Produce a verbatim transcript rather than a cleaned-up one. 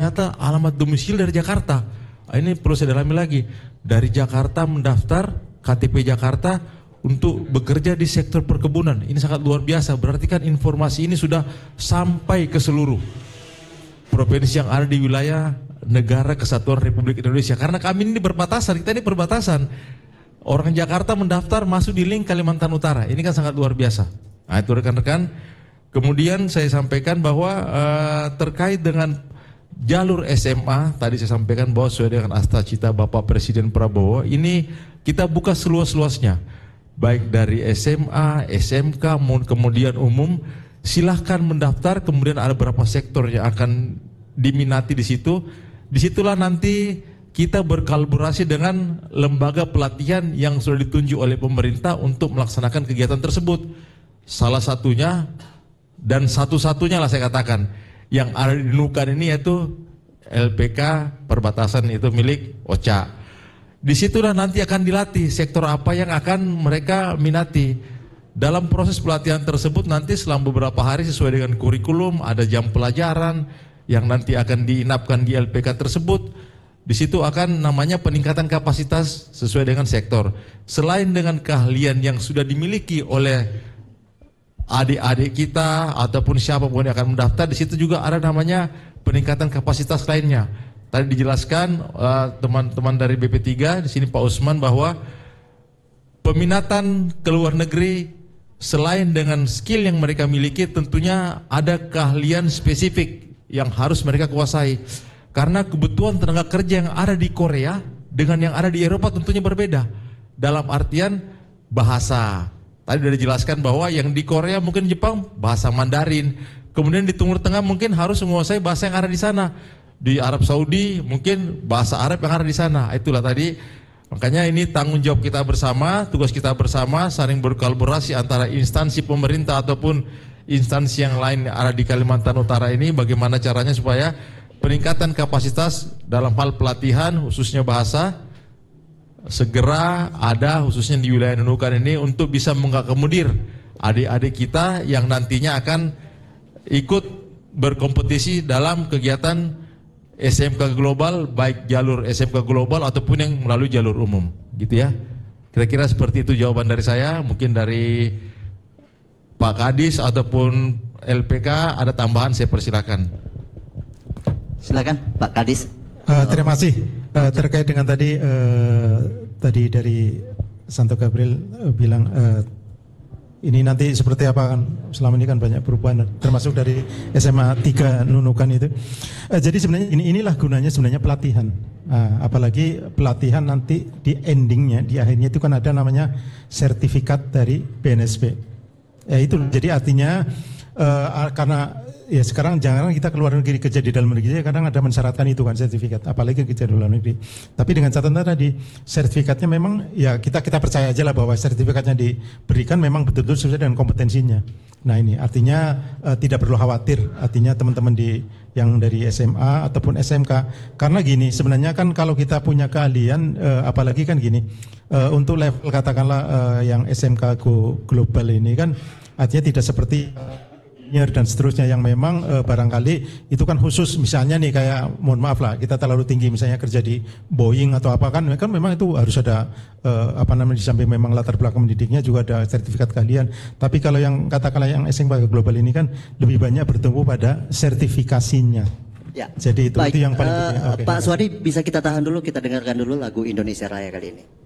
ternyata alamat domisili dari Jakarta. Ini perlu saya dalami lagi. Dari Jakarta mendaftar K T P Jakarta untuk bekerja di sektor perkebunan. Ini sangat luar biasa. Berarti kan informasi ini sudah sampai ke seluruh provinsi yang ada di wilayah negara kesatuan Republik Indonesia. Karena kami ini berbatasan, kita ini berbatasan. Orang Jakarta mendaftar masuk di link Kalimantan Utara. Ini kan sangat luar biasa. Nah itu rekan-rekan. Kemudian saya sampaikan bahwa uh, terkait dengan jalur S M A, tadi saya sampaikan bahwa sesuai dengan asta-cita Bapak Presiden Prabowo, ini kita buka seluas-luasnya. Baik dari S M A, S M K, kemudian umum, silahkan mendaftar. Kemudian ada beberapa sektor yang akan diminati di situ. Disitulah nanti kita berkolaborasi dengan lembaga pelatihan yang sudah ditunjuk oleh pemerintah untuk melaksanakan kegiatan tersebut. Salah satunya dan satu-satunya lah saya katakan yang ada di Nunukan ini yaitu L P K perbatasan itu milik O C A. Disitulah nanti akan dilatih sektor apa yang akan mereka minati. Dalam proses pelatihan tersebut nanti selama beberapa hari sesuai dengan kurikulum, ada jam pelajaran yang nanti akan diinapkan di L P K tersebut. Di situ akan namanya peningkatan kapasitas sesuai dengan sektor. Selain dengan keahlian yang sudah dimiliki oleh adik-adik kita ataupun siapapun yang akan mendaftar, di situ juga ada namanya peningkatan kapasitas lainnya. Tadi dijelaskan teman-teman uh, dari B P tiga di sini Pak Usman bahwa peminatan ke luar negeri selain dengan skill yang mereka miliki tentunya ada keahlian spesifik yang harus mereka kuasai. Karena kebutuhan tenaga kerja yang ada di Korea dengan yang ada di Eropa tentunya berbeda. Dalam artian bahasa. Tadi sudah dijelaskan bahwa yang di Korea mungkin Jepang bahasa Mandarin. Kemudian di Timur Tengah mungkin harus menguasai bahasa yang ada di sana. Di Arab Saudi mungkin bahasa Arab yang ada di sana. Itulah tadi. Makanya ini tanggung jawab kita bersama, tugas kita bersama, saling berkolaborasi antara instansi pemerintah ataupun instansi yang lain yang ada di Kalimantan Utara ini. Bagaimana caranya supaya peningkatan kapasitas dalam hal pelatihan khususnya bahasa segera ada khususnya di wilayah Nunukan ini untuk bisa mengakomodir adik-adik kita yang nantinya akan ikut berkompetisi dalam kegiatan S M K global, baik jalur S M K global ataupun yang melalui jalur umum, gitu ya. Kira-kira seperti itu jawaban dari saya. Mungkin dari Pak Kadis ataupun L P K ada tambahan, saya persilakan. Silakan Pak Kadis. Uh, terima kasih. Uh, terkait dengan tadi uh, tadi dari Santo Gabriel uh, bilang uh, ini nanti seperti apa kan, selama ini kan banyak perubahan termasuk dari S M A tiga Nunukan itu. Uh, jadi sebenarnya ini inilah gunanya sebenarnya pelatihan. Uh, apalagi pelatihan nanti di endingnya, di akhirnya itu kan ada namanya sertifikat dari B N S P. Ya itu jadi artinya uh, karena ya sekarang jangan kita keluar negeri kerja di dalam negeri, kadang ada mensyaratkan itu kan sertifikat, apalagi kerja di luar negeri. Tapi dengan catatan tadi sertifikatnya memang ya kita kita percaya aja lah bahwa sertifikatnya diberikan memang betul-betul sesuai dengan kompetensinya. Nah ini artinya uh, tidak perlu khawatir, artinya teman-teman di yang dari S M A ataupun S M K, karena gini sebenarnya kan kalau kita punya keahlian, uh, apalagi kan gini uh, untuk level katakanlah uh, yang S M K Go global ini kan artinya tidak seperti dan seterusnya yang memang e, barangkali itu kan khusus, misalnya nih kayak mohon maaf lah kita terlalu tinggi misalnya kerja di Boeing atau apa kan, kan memang itu harus ada e, apa namanya di samping memang latar belakang pendidiknya juga ada sertifikat keahlian. Tapi kalau yang katakanlah yang S M K global ini kan lebih banyak bertumbuh pada sertifikasinya. Ya. Jadi itu, Baik, itu yang paling uh, penting. Okay. Pak Suwadi bisa kita tahan dulu, kita dengarkan dulu lagu Indonesia Raya kali ini.